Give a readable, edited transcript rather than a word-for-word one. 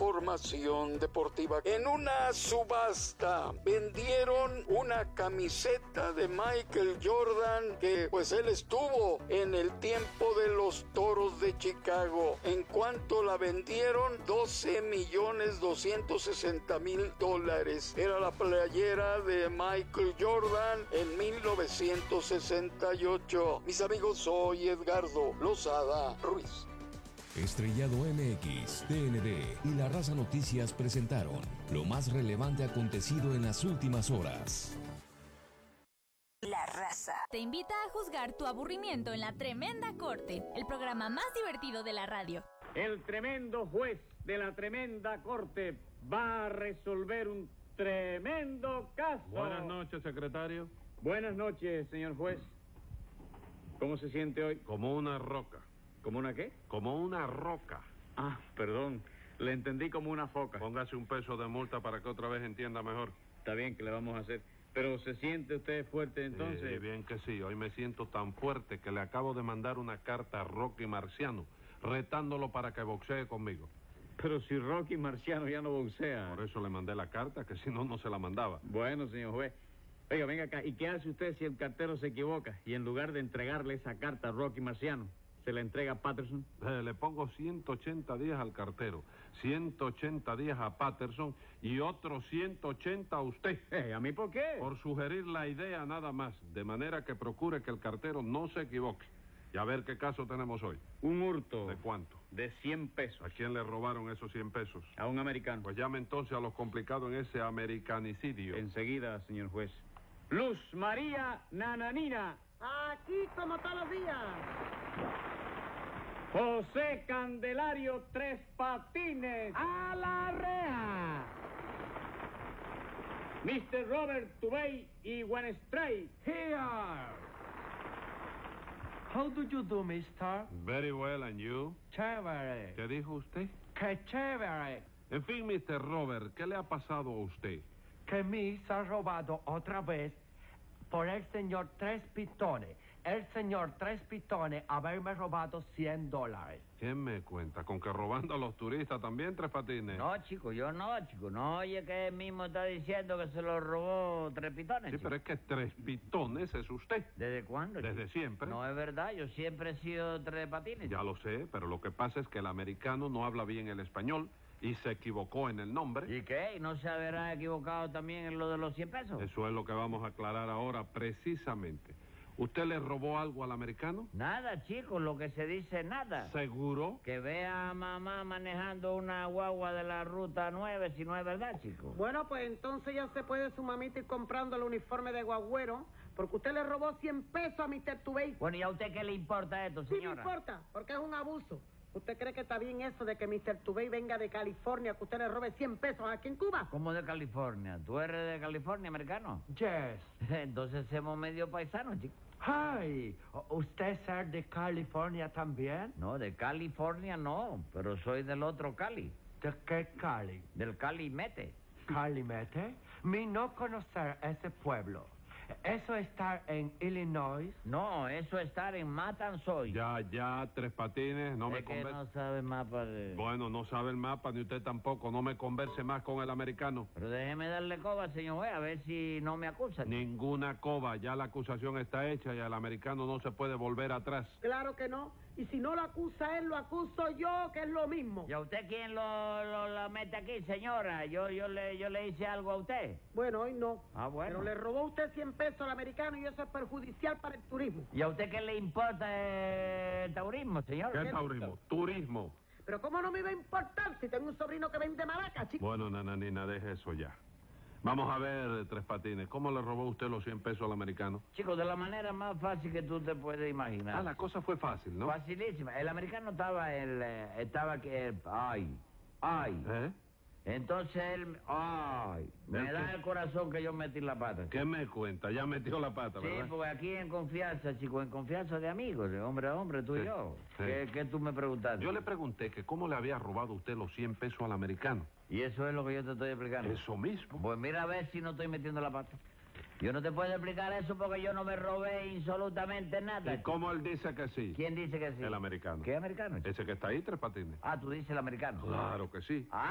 información deportiva. En una subasta vendieron una camiseta de Michael Jordan que pues él estuvo en el tiempo de los Toros de Chicago. En cuanto la vendieron, $12,260,000. Era la playera de Michael Jordan en 1968. Mis amigos, soy Edgardo Lozada Ruiz. Estrellado MX, TND y La Raza Noticias presentaron lo más relevante acontecido en las últimas horas. La Raza te invita a juzgar tu aburrimiento en La Tremenda Corte, el programa más divertido de la radio. El tremendo juez de La Tremenda Corte va a resolver un tremendo caso. Buenas noches, secretario. Buenas noches, señor juez. ¿Cómo se siente hoy? Como una roca. ¿Como una qué? Como una roca. Ah, perdón. Le entendí como una foca. Póngase un peso de multa para que otra vez entienda mejor. Está bien, ¿qué le vamos a hacer? Pero ¿se siente usted fuerte entonces? Bien que sí. Hoy me siento tan fuerte que le acabo de mandar una carta a Rocky Marciano retándolo para que boxee conmigo. Pero si Rocky Marciano ya no boxea. Por eso le mandé la carta, que si no, no se la mandaba. Bueno, señor juez. Oiga, venga acá. ¿Y qué hace usted si el cartero se equivoca y en lugar de entregarle esa carta a Rocky Marciano, se la entrega a Patterson? Le pongo 180 días al cartero, 180 días a Patterson y otros 180 a usted. ¿A mí por qué? Por sugerir la idea nada más, de manera que procure que el cartero no se equivoque. Y a ver qué caso tenemos hoy. Un hurto. ¿De cuánto? De 100 pesos. ¿A quién le robaron esos 100 pesos? A un americano. Pues llame entonces a los complicados en ese americanicidio. Enseguida, señor juez. Luz María Nananina. Aquí como todos los días. José Candelario Tres Patines. A la rea. Mr. Robert Tubey y Wenstray. Here. How do you do, mister? Very well, and you? Chévere. ¿Qué dijo usted? ¡Qué chévere! En fin, Mr. Robert, ¿qué le ha pasado a usted? Que me se ha robado otra vez por el señor Tres Pitones. El señor Tres Pitones haberme robado $100. ¿Quién me cuenta? ¿Con que robando a los turistas también, Tres Patines? No, chico, yo no, chico. No, oye, que él mismo está diciendo que se lo robó Tres Pitones. Sí, chico. pero es que Tres Pitones es usted. ¿Desde cuándo, chico? Desde siempre. No es verdad, yo siempre he sido Tres Patines. Ya lo sé, pero lo que pasa es que el americano no habla bien el español y se equivocó en el nombre. ¿Y qué? ¿Y no se habrá equivocado también en lo de los 100 pesos? Eso es lo que vamos a aclarar ahora precisamente. ¿Usted le robó algo al americano? Nada, chico, lo que se dice nada. ¿Seguro? Que vea a mamá manejando una guagua de la ruta 9, si no es verdad, chico. Bueno, pues entonces ya se puede su mamita ir comprando el uniforme de guagüero, porque usted le robó 100 pesos a Mr. Tubey. Bueno, ¿y a usted qué le importa esto, Sí señora? me importa, porque es un abuso. ¿Usted cree que está bien eso de que Mr. Tubey venga de California, que usted le robe 100 pesos aquí en Cuba? ¿Cómo de California? ¿Tú eres de California, americano? Yes. Entonces somos medio paisanos, chico. Ay, ¿usted es de California también? No, de California no, pero soy del otro Cali. ¿De qué Cali? Del Calimete. ¿Calimete? Mi no conocer ese pueblo. ¿Eso está en Illinois? No, eso es estar en Matanzoy. Ya, Tres Patines, no me Es que converse. no sabe mapa de... Bueno, no sabe el mapa, ni usted tampoco. No me converse más con el americano. Pero déjeme darle coba, señor juez, a ver si no me acusan. Ninguna coba, ya la acusación está hecha y al americano no se puede volver atrás. Claro que no. Y si no lo acusa él, lo acuso yo, que es lo mismo. ¿Y a usted quién lo mete aquí, señora? Yo le hice algo a usted. Bueno, hoy no. Ah, bueno. Pero le robó usted 100 pesos al americano y eso es perjudicial para el turismo. ¿Y a usted qué le importa el taurismo, señor? ¿Qué taurismo? Turismo. Pero ¿cómo no me iba a importar si tengo un sobrino que vende maracas, chico? Bueno, nananina, deje eso ya. Vamos a ver, Tres Patines, ¿cómo le robó usted los 100 pesos al americano? Chico, de la manera más fácil que tú te puedes imaginar. Ah, la cosa fue fácil, ¿no? Facilísima. El americano estaba que... Ay. ¿Eh? Entonces él... Ay. Me ¿El da qué? el corazón que yo metí la pata. ¿Qué me cuenta? Ya metió la pata, Sí, ¿verdad? porque aquí en confianza, chico, en confianza de amigos, de hombre a hombre, tú y Sí, yo. sí. ¿Qué tú me preguntaste? Yo le pregunté que cómo le había robado usted los 100 pesos al americano. Y eso es lo que yo te estoy explicando. Eso mismo. Pues mira a ver si no estoy metiendo la pata. Yo no te puedo explicar eso porque yo no me robé absolutamente nada. ¿Y cómo él dice que sí? ¿Quién dice que sí? El americano. ¿Qué americano, chico? Ese que está ahí, Tres Patines. Ah, tú dices el americano. Claro que sí. Ah,